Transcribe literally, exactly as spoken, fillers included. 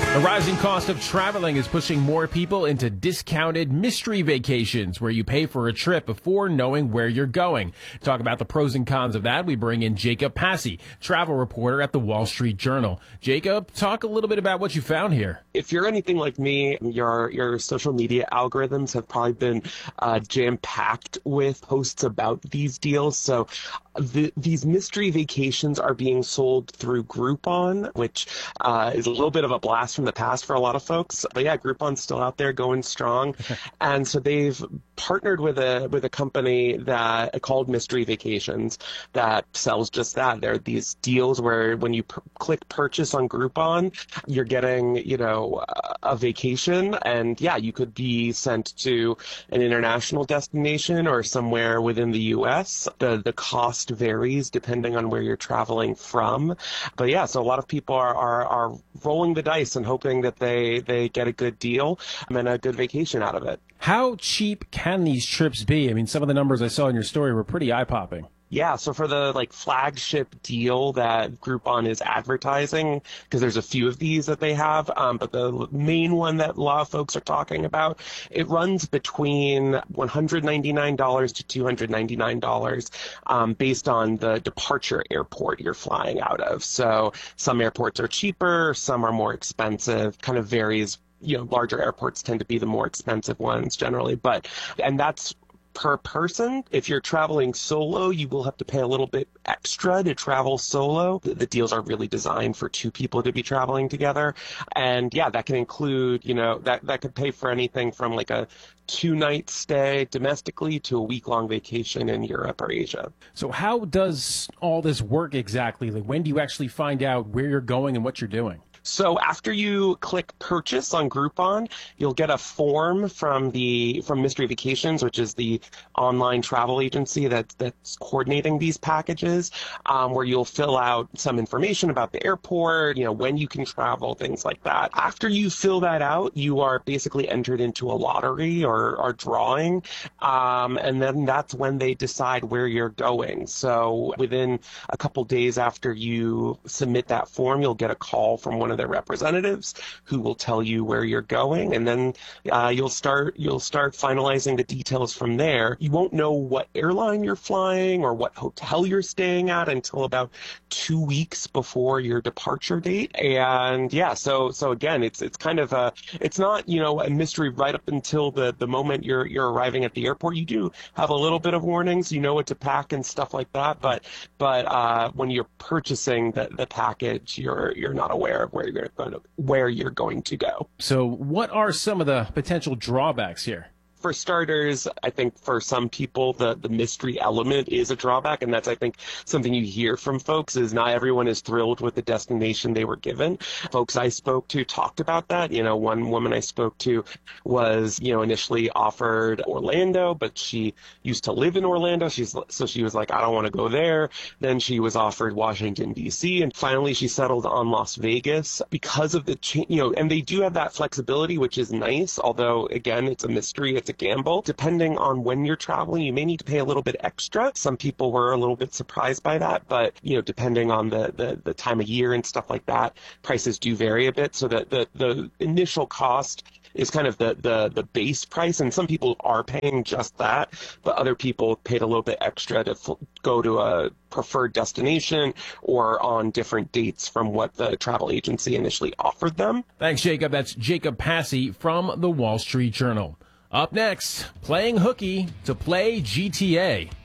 The rising cost of traveling is pushing more people into discounted mystery vacations where you pay for a trip before knowing where you're going. To talk about the pros and cons of that, we bring in Jacob Passy, travel reporter at the Wall Street Journal. Jacob, talk a little bit about what you found here. If you're anything like me, your your social media algorithms have probably been uh, jam-packed with posts about these deals. So the, these mystery vacations are being sold through Groupon, which uh, is a little bit of a blast from the past for a lot of folks. But yeah, Groupon's still out there going strong. And so they've partnered with a with a company that called Mystery Vacations that sells just that. There are these deals where when you p- click purchase on Groupon, you're getting, you know, a vacation. And yeah, you could be sent to an international destination or somewhere within the U S. The the cost varies depending on where you're traveling from. But yeah, so a lot of people are are, are rolling the dice and hoping that they, they get a good deal and a good vacation out of it. How cheap can these trips be? I mean, some of the numbers I saw in your story were pretty eye-popping. Yeah, so for the like flagship deal that Groupon is advertising, because there's a few of these that they have, um, but the main one that a lot of folks are talking about, it runs between one hundred ninety-nine dollars to two hundred ninety-nine dollars um, based on the departure airport you're flying out of. So some airports are cheaper, some are more expensive, kind of varies. You know, larger airports tend to be the more expensive ones generally, but, and that's per person. If you're traveling solo, you will have to pay a little bit extra to travel solo. The, the deals are really designed for two people to be traveling together. And yeah, that can include, you know, that, that could pay for anything from like a two night stay domestically to a week long vacation in Europe or Asia. So how does all this work exactly? Like, when do you actually find out where you're going and what you're doing? So after you click purchase on Groupon, you'll get a form from the from Mystery Vacations, which is the online travel agency that, that's coordinating these packages, um, where you'll fill out some information about the airport, you know, when you can travel, things like that. After you fill that out, you are basically entered into a lottery or, or drawing, um, and then that's when they decide where you're going. So within a couple days after you submit that form, you'll get a call from one of their representatives who will tell you where you're going, and then uh, you'll start you'll start finalizing the details from there. You won't know what airline you're flying or what hotel you're staying at until about two weeks before your departure date. And yeah, so so again, it's it's kind of a it's not, you know, a mystery right up until the the moment you're you're arriving at the airport. You do have a little bit of warnings, you know what to pack and stuff like that, but but uh, when you're purchasing the, the package, you're you're not aware of where you're going to where you're going to go. So what are some of the potential drawbacks here? For starters, I think for some people, the, the mystery element is a drawback, and that's, I think, something you hear from folks is not everyone is thrilled with the destination they were given. Folks I spoke to talked about that. You know, one woman I spoke to was, you know, initially offered Orlando, but she used to live in Orlando. She's so she was like, I don't want to go there. Then she was offered Washington, D C, and finally she settled on Las Vegas because of the, cha- you know, and they do have that flexibility, which is nice, although, again, it's a mystery. It's a gamble. Depending on when you're traveling, you may need to pay a little bit extra. Some people were a little bit surprised by that, but you know, depending on the the, the time of year and stuff like that, prices do vary a bit. So that the, the initial cost is kind of the, the the base price, and some people are paying just that, but other people paid a little bit extra to f- go to a preferred destination or on different dates from what the travel agency initially offered them. Thanks, Jacob. That's Jacob Passy from the Wall Street Journal. Up next, playing hooky to play G T A.